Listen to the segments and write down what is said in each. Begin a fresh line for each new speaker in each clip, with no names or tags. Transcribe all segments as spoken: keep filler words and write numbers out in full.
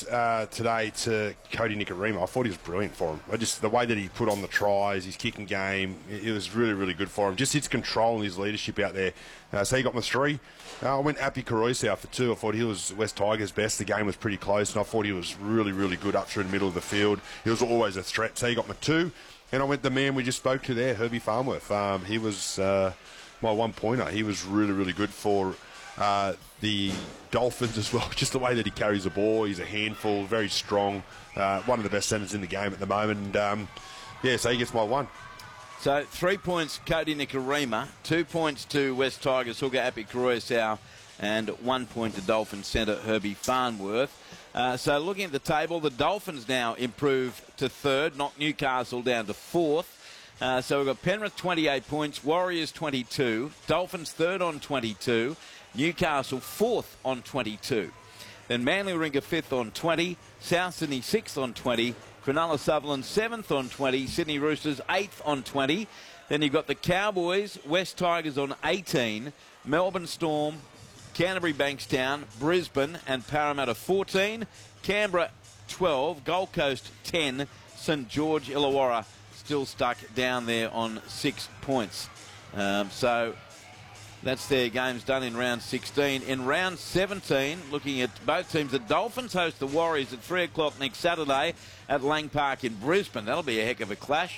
credit uh, today to Cody Nikorima. I thought he was brilliant for him. I just the way that he put on the tries, his kicking game, it, it was really, really good for him. Just his control and his leadership out there. Uh, so he got my three. Uh, I went Api Koroisau for two. I thought he was West Tigers' best. The game was pretty close, and I thought he was really, really good up through the middle of the field. He was always a threat. So he got my two. And I went the man we just spoke to there, Herbie Farnworth. Um, he was uh, my one-pointer. He was really, really good for uh, the Dolphins as well. Just the way that he carries the ball. He's a handful, very strong. Uh, one of the best centres in the game at the moment. And, um, yeah, so he gets my one.
So three points, Cody Nikorima. Two points to West Tigers, hooker Api Koroisau. And one point to Dolphins centre Herbie Farnworth. Uh, so looking at the table, the Dolphins now improve to third, knock Newcastle down to fourth. Uh, so we've got Penrith twenty-eight points, Warriors twenty-two, Dolphins third on twenty-two, Newcastle fourth on twenty-two. Then Manly Warringah fifth on twenty, South Sydney sixth on twenty, Cronulla Sutherland seventh on twenty, Sydney Roosters eighth on twenty. Then you've got the Cowboys, West Tigers on eighteen, Melbourne Storm, Canterbury Bankstown, Brisbane and Parramatta fourteen, Canberra twelve, Gold Coast ten, St George Illawarra still stuck down there on six points. Um, so that's their games done in round sixteen. In round seventeen, looking at both teams, the Dolphins host the Warriors at three o'clock next Saturday at Lang Park in Brisbane. That'll be a heck of a clash.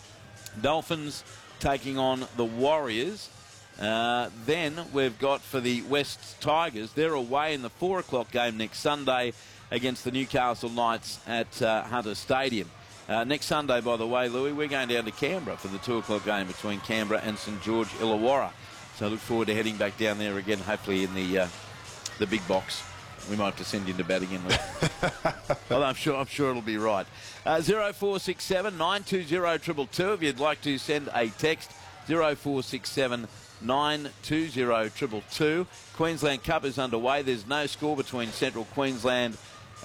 Dolphins taking on the Warriors. Uh, then we've got for the West Tigers, they're away in the four o'clock game next Sunday against the Newcastle Knights at uh, Hunter Stadium. Uh, next Sunday, by the way, Louis, we're going down to Canberra for the two o'clock game between Canberra and St George Illawarra. So I look forward to heading back down there again, hopefully in the uh, the big box. We might have to send you to bat again, Louis. Well, I'm sure I'm sure it'll be right. Uh, zero four six seven nine two zero two two two if you'd like to send a text. zero four six seven nine two zero two two two. Queensland Cup is underway. There's no score between Central Queensland,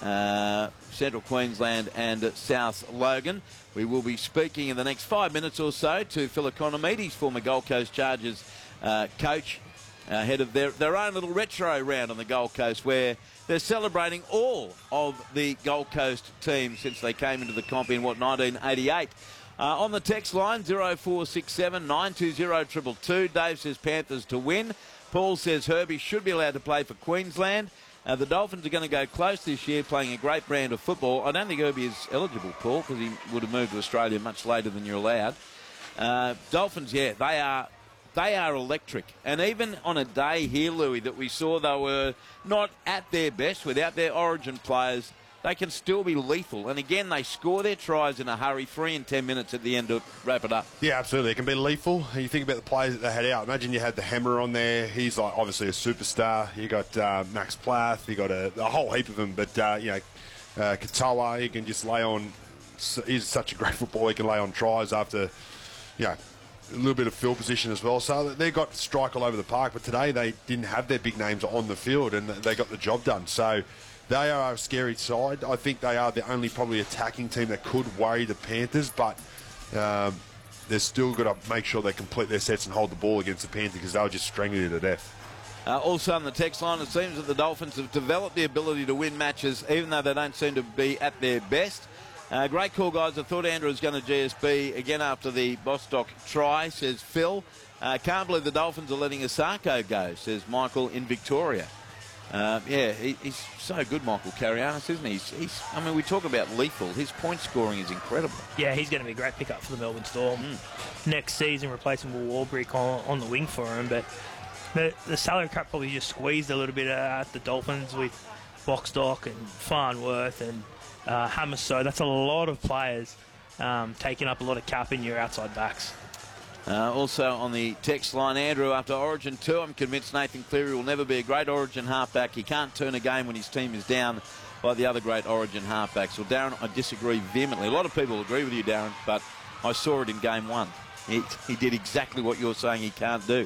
uh, Central Queensland and South Logan. We will be speaking in the next five minutes or so to Phil Economides, former Gold Coast Chargers uh, coach, ahead of their, their own little retro round on the Gold Coast where they're celebrating all of the Gold Coast teams since they came into the comp in, what, nineteen eighty-eight. Uh, on the text line, zero four six seven nine two zero two two two. Dave says Panthers to win. Paul says Herbie should be allowed to play for Queensland. Uh, the Dolphins are going to go close this year, playing a great brand of football. I don't think Herbie is eligible, Paul, because he would have moved to Australia much later than you're allowed. Uh, Dolphins, yeah, they are they are electric. And even on a day here, Louis, that we saw they were not at their best without their origin players, they can still be lethal. And again, they score their tries in a hurry, three and ten minutes at the end to wrap it up.
Yeah, absolutely. It can be lethal. You think about the players that they had out. Imagine you had the Hammer on there. He's like obviously a superstar. You got uh, Max Plath. You got a, a whole heap of them. But, uh, you know, uh, Katoa, he can just lay on. He's such a great footballer. He can lay on tries after, you know, a little bit of field position as well. So they got strike all over the park. But today they didn't have their big names on the field and they got the job done. So they are a scary side. I think they are the only probably attacking team that could worry the Panthers, but um, they're still got to make sure they complete their sets and hold the ball against the Panthers because they'll just strangle you to death.
Uh, also on the text line, it seems that the Dolphins have developed the ability to win matches even though they don't seem to be at their best. Uh, great call, guys. I thought Andrew was going to G S B again after the Bostock try, says Phil. Uh, can't believe the Dolphins are letting Asako go, says Michael in Victoria. Uh, yeah, he, he's so good, Michael Carianis, isn't he? He's, he's, I mean, we talk about lethal. His point scoring is incredible.
Yeah, he's going to be a great pickup for the Melbourne Storm. Mm. Next season, replacing Will Warbrick on, on the wing for him. But the, the salary cap probably just squeezed a little bit at the Dolphins with Boxstock and Farnworth and uh, Hammer. So that's a lot of players um, taking up a lot of cap in your outside backs.
Uh, also on the text line, Andrew, after Origin two, I'm convinced Nathan Cleary will never be a great Origin halfback. He can't turn a game when his team is down by the other great Origin halfbacks. Well, Darren, I disagree vehemently. A lot of people agree with you, Darren, but I saw it in game one. He, he did exactly what you're saying he can't do.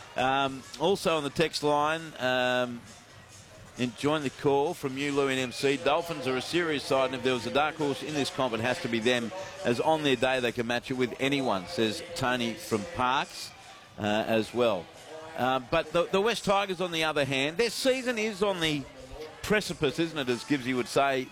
Um, also on the text line, um, enjoying the call from you, Lou, in M C. Dolphins are a serious side, and if there was a dark horse in this comp, it has to be them, as on their day they can match it with anyone, says Tony from Parks uh, as well. Uh, but the, the West Tigers, on the other hand, their season is on the precipice, isn't it, as Gibbsy would say.